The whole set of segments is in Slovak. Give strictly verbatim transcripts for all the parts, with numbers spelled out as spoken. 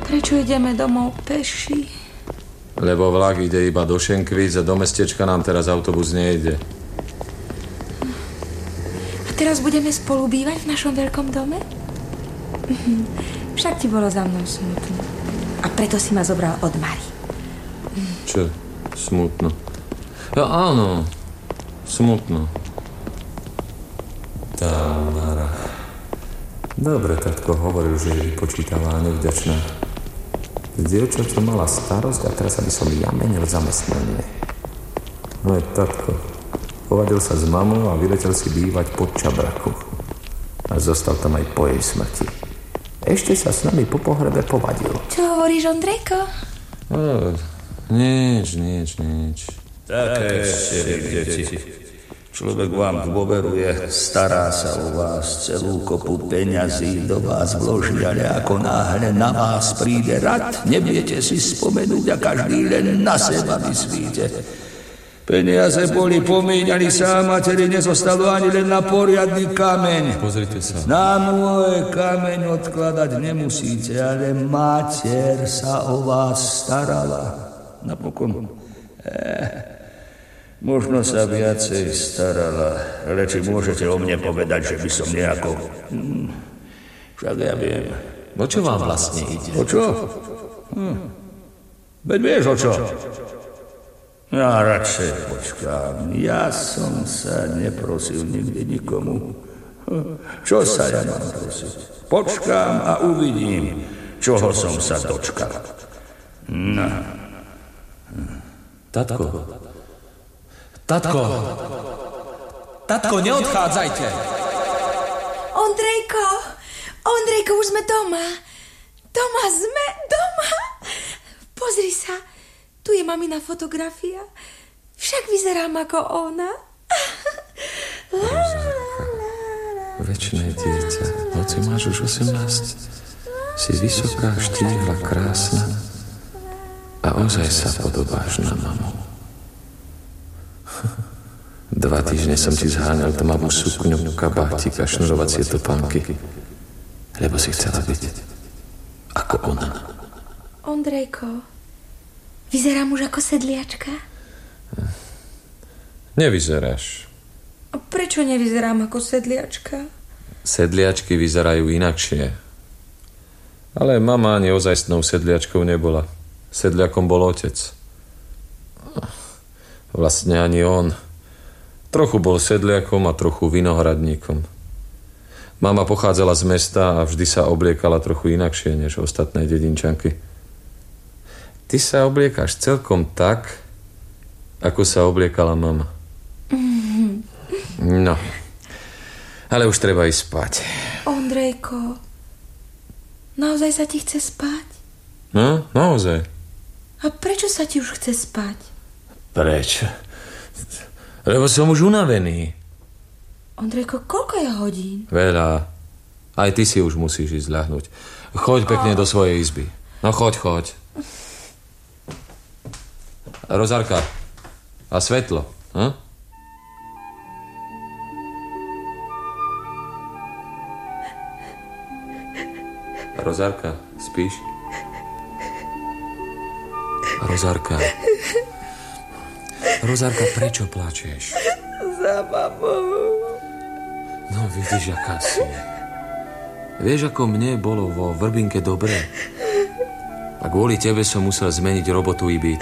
Prečo ideme domov peši? Lebo vlak ide iba do Šenkvíc a do mestečka nám teraz autobus nejde. A teraz budeme spolu bývať v našom veľkom dome? Však ti bolo za mnou smutno. A preto si ma zobral od Mary. Čo? Smutno. Ja, áno. Smutno. Tá Mara. Dobre, tatko hovoril, že je vypočítavá a nevďačná. Z dievčaťom mala starosť a teraz aby som ja menil zamestnanie. No je tatko. Povadil sa s mamou a vyletel si bývať pod Čabraku. A zostal tam aj po jej smrti. Ešte sa s nami po pohrebe povadil. Čo hovoríš, Ondrejko? O, nič, nič, nič. Také ste vy, deti. Človek vám dôveruje, stará sa o vás, celú kopu peňazí do vás vloží, ale ako náhle na vás príde rad, neviete si spomenúť a každý len na seba myslíte. Peniaze boli pomíňali sa a materi nezostalo ani len na poriadny kameň. Pozrite sa. Na môj kameň odkladať nemusíte, ale mater sa o vás starala. Napokon, eh, možno sa viacej starala, ale či môžete o mne povedať, že by som nejako... Hm, však ja viem. O čo vám vlastne ide? O čo? Hm. Veď vieš o čo? Ja radšej počkám. Ja som sa neprosil nikdy nikomu. Čo sa ja mám prosiť? Počkám a uvidím, čoho som sa dočkal. No. Tatko. Tatko. Tatko, neodchádzajte. Ondrejko. Ondrejko, už sme doma. Doma sme, doma. Pozri sa. Tu je mamina fotografia. Však vyzerám ako ona. Rozárka, večné dieťa, hoci máš už osemnásť, si vysoká, štíhla, krásna a ozaj sa podobáš na mamu. Dva týždne som ti zháňal tmavú sukňu, kabátik a šnurovacie topánky, lebo si chcela byť ako ona. Ondrejko, vyzerám už ako sedliačka? Nevyzeráš. A prečo nevyzerám ako sedliačka? Sedliačky vyzerajú inakšie. Ale mama ani ozajstnou sedliačkou nebola. Sedliakom bol otec. Vlastne ani on. Trochu bol sedliakom a trochu vinohradníkom. Mama pochádzala z mesta a vždy sa obliekala trochu inakšie než ostatné dedinčanky. Ty sa obliekáš celkom tak, ako sa obliekala mama. No, ale už treba ísť spať. Ondrejko, naozaj sa ti chce spať? No, naozaj. A prečo sa ti už chce spať? Prečo? Lebo som už unavený. Ondrejko, koľko je hodín? Veľa. Aj ty si už musíš ísť ľahnuť. Choď pekne oh. do svojej izby. No choď, choď. Rozárka. A svetlo. Hm? Rozárka, spíš? Rozárka. Rozárka, prečo plačeš? Za mamou. No vidíš, aká si. Vieš, ako mne bolo vo Vrbinke dobre? A kvôli tebe som musel zmeniť robotu i byt.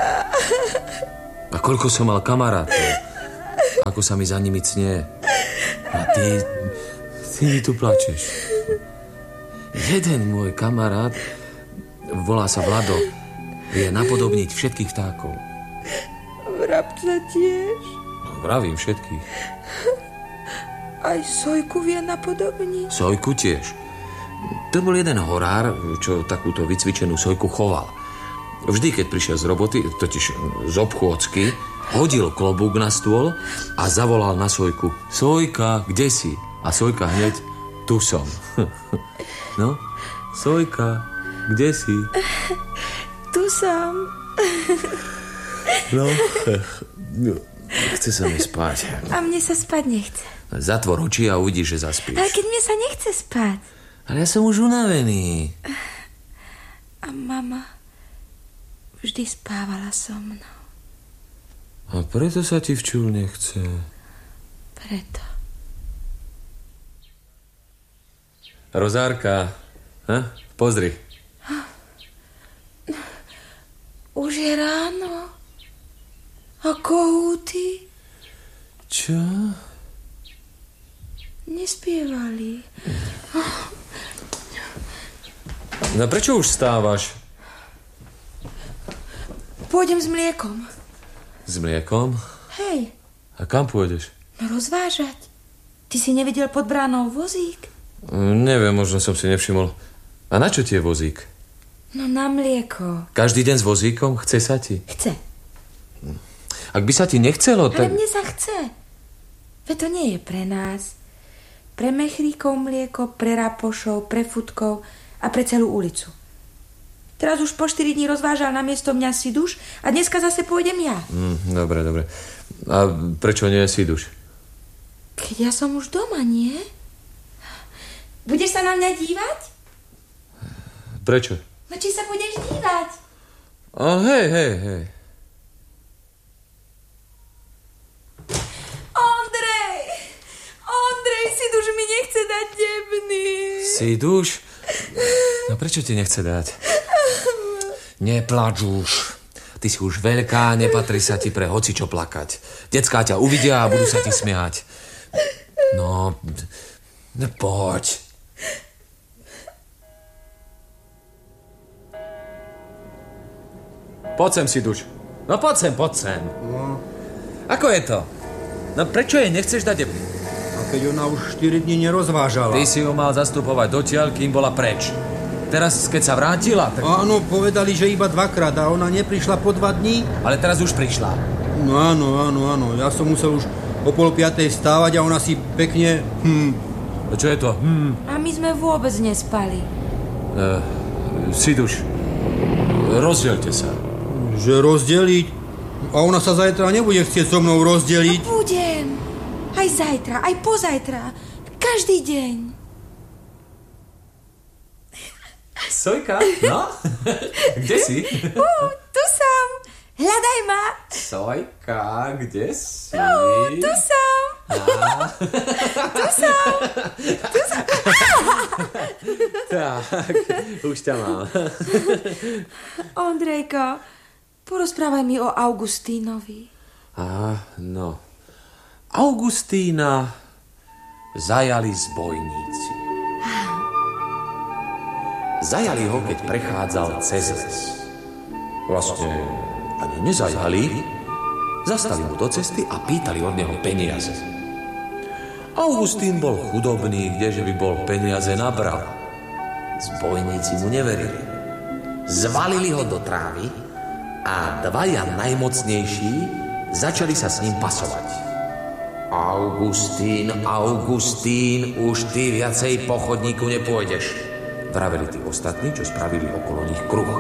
A koľko som mal kamarátov. Ako sa mi za nimi cnie. A ty... Ty mi tu plačeš. Jeden môj kamarát, volá sa Vlado, vie napodobniť všetkých vtákov. Vrabca tiež? No, vravím všetkých. Aj Sojku vie napodobniť? Sojku tiež. To bol jeden horár, čo takúto vycvičenú Sojku choval. Vždy, keď prišiel z roboty, totiž z obchôdzky, hodil klobúk na stôl a zavolal na Sojku: Sojka, kde si? A Sojka hneď: tu som. No, Sojka, kde si? Tu som. No, chce sa mi spať. A mne sa spať nechce. Zatvor oči a uvidíš, že zaspíš. Ale keď mne sa nechce spať. Ale ja som už unavený. A mama vždy spávala so mnou. A preto sa ti včúl nechce. Preto. Rozárka, ha? Pozri. Už je ráno. A kohúty? Čo? Nespievali. No prečo už stávaš? Pôjdem s mliekom. S mliekom? Hej. A kam pôjdeš? No rozvážať. Ty si nevidel pod bránou vozík? Neviem, možno som si nevšimol. A na čo ti je vozík? No na mlieko. Každý deň s vozíkom? Chce sa ti? Chce. Ak by sa ti nechcelo, tak... Ale mne sa chce. Veď to nie je pre nás. Pre mechríkov mlieko, pre rapošov, pre futkov a pre celú ulicu. Teraz už po štyri dní rozvážal na miesto mňa Siduš a dneska zase pôjdem ja. Mm, dobre, dobre. A prečo nie Siduš? Keď ja som už doma, nie? Budeš sa na mňa dívať? Prečo? No či sa budeš dívať? O, hej, hej, hej. Ondrej! Ondrej, Siduš mi nechce dať debny. Siduš? No prečo ti nechce dať? Neplač už. Ty si už veľká, nepatrí sa ti pre hocičo plakať. Decká ťa uvidia a budú sa ti smiať. No, no poď. Poď sem, Siduš. No poď sem, poď sem. No. Ako je to? No prečo jej nechceš dať debny? A keď ona už štyri dni nerozvážala. Ty si ju mal zastupovať dotiaľ, kým bola preč. Teraz, keď sa vrátila, tak... Áno, povedali, že iba dvakrát a ona neprišla po dva dní. Ale teraz už prišla. No áno, áno, áno. Ja som musel už o pol piatej stávať a ona si pekne... Hm. A čo je to? Hm. A my sme vôbec nespali. Uh, Siduš, rozdielte sa. Že rozdeliť? A ona sa zajtra nebude chcieť so mnou rozdeliť? No budem. Aj zajtra, aj pozajtra. Každý deň. Sojka, no? Kde si? Uh, tu som. Hľadaj ma. Sojka, kde si? Uh, tu som. Tu som. Tu som. Tak, už ťa mám. Ondrejko, porozprávaj mi o Augustínovi. Á, no. Augustína zajali zbojníci. Zajali ho, keď prechádzal cez les. Vlastne ani nezajali. Zastali mu do cesty a pýtali od neho peniaze. Augustín bol chudobný, kdeže by bol peniaze nabral. Zbojníci mu neverili. Zvalili ho do trávy a dvaja najmocnejší začali sa s ním pasovať. Augustín, Augustín, už ty viacej po chodníku nepôjdeš, vraveli tí ostatní, čo spravili okolo nich kruh.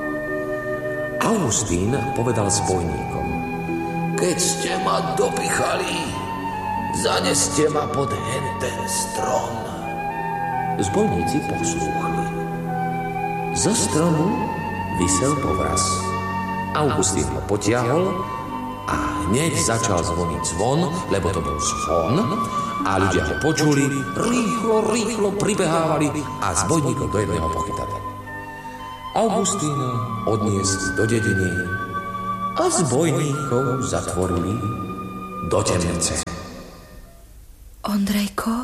Augustín povedal zbojníkom: keď ste ma dopichali, zaneste ma pod henten strom. Zbojníci poslúchli. Zo stromu visel povraz. Augustín ho potiahol a hneď začal zvoniť zvon, lebo to bol zvon, a ľudia ho počuli, rýchlo, rýchlo pribehávali a zbojníkov do jedného pochytali. Augustína odniesli do dediny a zbojníkov zatvorili do temnice. Ondrejko,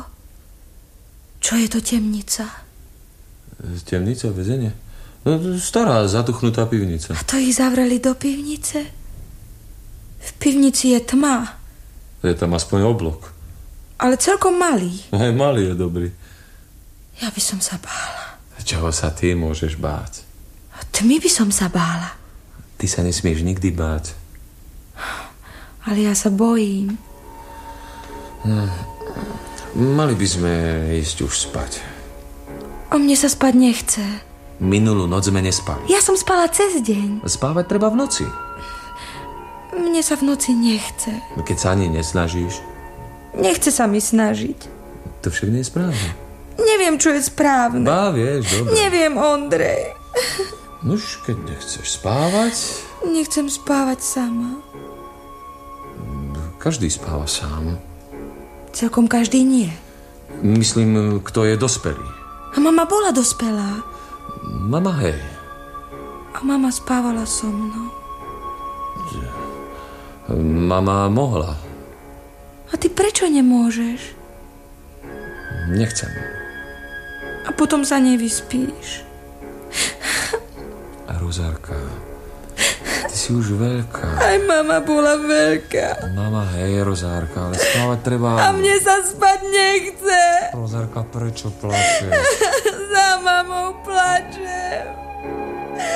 čo je to temnica? Temnica, väzenie? No, stará, zatuchnutá pivnica. A to ich zavreli do pivnice? V pivnici je tma. Je tam aspoň oblok. Ale celkom malý. Aj malý je dobrý. Ja by som sa bála. Čoho sa ty môžeš báť? Tmy by som sa bála. Ty sa nesmieš nikdy báť. Ale ja sa bojím. Hm. Mali by sme ísť už spať. O mne sa spať nechce. Minulú noc sme nespali. Ja som spala cez deň. Spávať treba v noci. Mne sa v noci nechce. Keď sa ani nesnažíš. Nechce sa mi snažiť. To však nie je správne. Neviem, čo je správne. Bá, vieš, dobre. Neviem, Ondrej. Nuž, keď nechceš spávať... Nechcem spávať sama. Každý spáva sám. Celkom každý nie. Myslím, kto je dospelý. A mama bola dospelá. Mama, hej. A mama spávala so mnou. Mama mohla. A ty prečo nemôžeš? Nechcem. A potom sa nevyspíš. Rozárka, ty si už veľká. Aj mama bola veľká. Mama, hej, Rozárka, ale spávať treba... A mne sa spať nechce. Rozárka, prečo plačeš? Za mamou plačem.